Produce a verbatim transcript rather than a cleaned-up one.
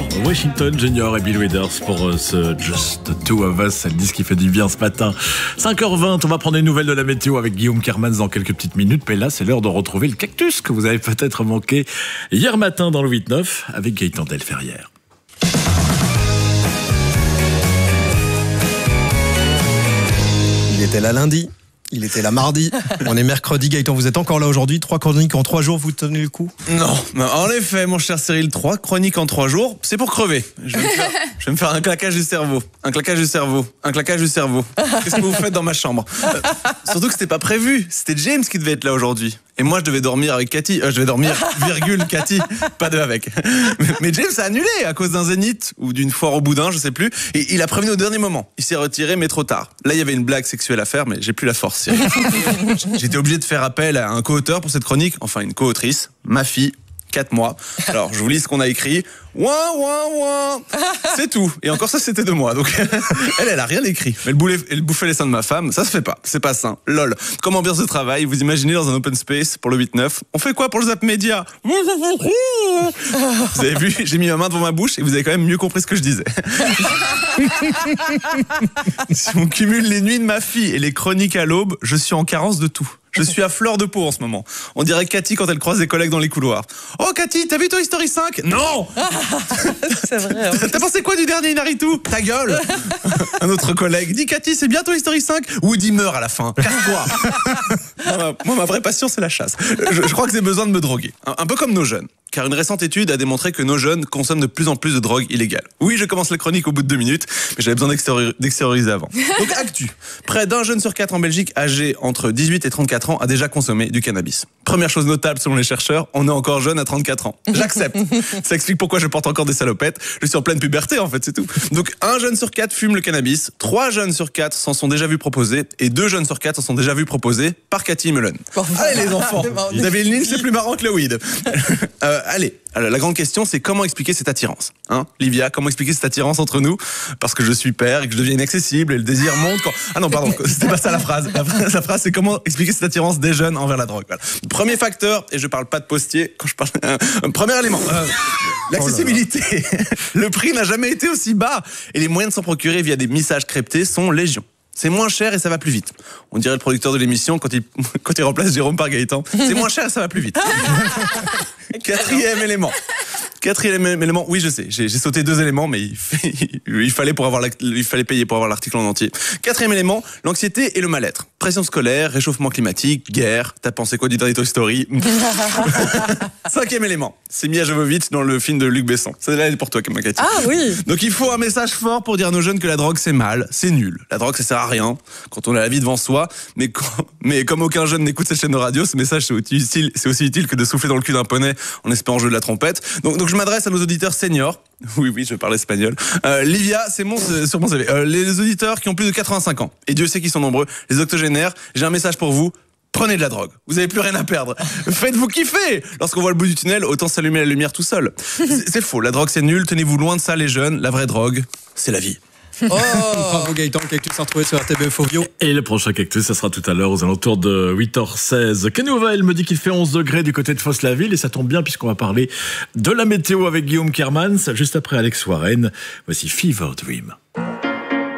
Washington Junior et Bill Withers pour euh, ce Just the Two of Us. C'est le disque qui fait du bien ce matin. cinq heures vingt, on va prendre des nouvelles de la météo avec Guillaume Kermans dans quelques petites minutes. Mais là, c'est l'heure de retrouver le cactus que vous avez peut-être manqué hier matin dans le huit neuf avec Gaëtan Delferrière. Il était là lundi, il était là mardi, on est mercredi. Gaëtan, vous êtes encore là aujourd'hui, trois chroniques en trois jours, vous tenez le coup? Non, en effet, mon cher Cyril, trois chroniques en trois jours, c'est pour crever. Je vais, me faire, je vais me faire un claquage du cerveau, un claquage du cerveau, un claquage du cerveau. Qu'est-ce que vous faites dans ma chambre? euh, Surtout que c'était pas prévu, c'était James qui devait être là aujourd'hui. Et moi, je devais dormir avec Cathy. Euh, je devais dormir, virgule, Cathy, pas deux avec. Mais James a annulé à cause d'un zénith ou d'une foire au boudin, je sais plus. Et il a prévenu au dernier moment. Il s'est retiré, mais trop tard. Là, il y avait une blague sexuelle à faire, mais j'ai plus la force. Cyril. J'étais obligé de faire appel à un co-auteur pour cette chronique. Enfin, une co-autrice, ma fille. quatre mois. Alors, je vous lis ce qu'on a écrit. Ouin, ouin, ouin. C'est tout. Et encore ça, c'était de moi. Donc, elle, elle a rien écrit. Mais elle, boulait, elle bouffait les seins de ma femme. Ça se fait pas. C'est pas sain. Lol. Comme ambiance de travail, vous imaginez dans un open space pour le huit neuf. On fait quoi pour le Zap Média? Vous avez vu, j'ai mis ma main devant ma bouche et vous avez quand même mieux compris ce que je disais. Si on cumule les nuits de ma fille et les chroniques à l'aube, je suis en carence de tout. Je suis à fleur de peau en ce moment. On dirait Cathy quand elle croise des collègues dans les couloirs. Oh Cathy, t'as vu Toy Story cinq? Non. C'est vrai. T'as pensé quoi du dernier Inaritu? Ta gueule. Un autre collègue dit Cathy, c'est bien Toy Story cinq? Woody meurt à la fin. Casse-toi. Moi, moi, ma vraie passion, c'est la chasse. Je, je crois que j'ai besoin de me droguer. Un, un peu comme nos jeunes. Car une récente étude a démontré que nos jeunes consomment de plus en plus de drogue illégale. Oui, je commence la chronique au bout de deux minutes, mais j'avais besoin d'extérioriser avant. Donc, actu. Près d'un jeune sur quatre en Belgique âgé entre dix-huit et trente-quatre ans a déjà consommé du cannabis. Première chose notable selon les chercheurs, on est encore jeune à trente-quatre ans. J'accepte. Ça explique pourquoi je porte encore des salopettes. Je suis en pleine puberté, en fait, c'est tout. Donc, un jeune sur quatre fume le cannabis, trois jeunes sur quatre s'en sont déjà vus proposer, et deux jeunes sur quatre s'en sont déjà vus proposer par Cathy Mullen. Bon, allez, les enfants. David Lynch, c'est plus marrant que le weed. euh, allez. Alors, la grande question, c'est comment expliquer cette attirance, hein, Livia, comment expliquer cette attirance entre nous? Parce que je suis père et que je deviens inaccessible et le désir monte quand... Ah non, pardon, c'était pas ça la phrase. La, la phrase, c'est comment expliquer cette attirance des jeunes envers la drogue. Voilà. Premier facteur, et je parle pas de postier quand je parle... Euh, premier élément, euh, l'accessibilité. Oh là là. Le prix n'a jamais été aussi bas et les moyens de s'en procurer via des messages cryptés sont légion. C'est moins cher et ça va plus vite. On dirait le producteur de l'émission quand il, quand il remplace Jérôme par Gaëtan. C'est moins cher et ça va plus vite. Quatrième élément. Quatrième élément, oui je sais, j'ai sauté deux éléments, mais il, il, fallait pour avoir il fallait payer pour avoir l'article en entier. Quatrième élément, l'anxiété et le mal-être. Pression scolaire, réchauffement climatique, guerre. T'as pensé quoi du dernier Toy Story? Cinquième élément, c'est Mia Jovovich dans le film de Luc Besson. C'est là pour toi, Cathy. Ah oui. Donc il faut un message fort pour dire à nos jeunes que la drogue c'est mal, c'est nul. La drogue ça sert à rien quand on a la vie devant soi. Mais, quand, mais comme aucun jeune n'écoute cette chaîne de radio, ce message c'est aussi utile, c'est aussi utile que de souffler dans le cul d'un poney en espérant jouer de la trompette. Donc, donc je m'adresse à nos auditeurs seniors. Oui, oui, je parle espagnol. Euh, Livia, c'est mon, sur mon C V. Euh, les auditeurs qui ont plus de quatre-vingt-cinq ans. Et Dieu sait qu'ils sont nombreux. Les octogénaires, j'ai un message pour vous. Prenez de la drogue. Vous avez plus rien à perdre. Faites-vous kiffer. Lorsqu'on voit le bout du tunnel, autant s'allumer la lumière tout seul. C'est faux. La drogue, c'est nul. Tenez-vous loin de ça, les jeunes. La vraie drogue, c'est la vie. Oh bravo Gaëtan, Cactus s'est retrouvé sur R T B F Ovio. Et le prochain Cactus, ça sera tout à l'heure aux alentours de huit heures seize. Ken Nouvel me dit qu'il fait onze degrés du côté de Fosse-la-Ville et ça tombe bien puisqu'on va parler de la météo avec Guillaume Kermans juste après Alex Warren. Voici Fever Dream.